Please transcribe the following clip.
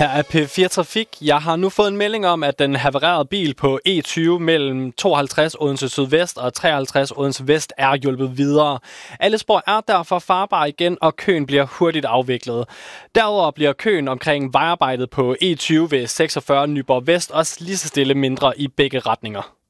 Her er P4 Trafik. Jeg har nu fået en melding om, at den havererede bil på E20 mellem 52 Odense Sydvest og 53 Odense Vest er hjulpet videre. Alle spor er derfor farbare igen, og køen bliver hurtigt afviklet. Derudover bliver køen omkring vejarbejdet på E20 ved 46 Nyborg Vest også lige så stille mindre i begge retninger.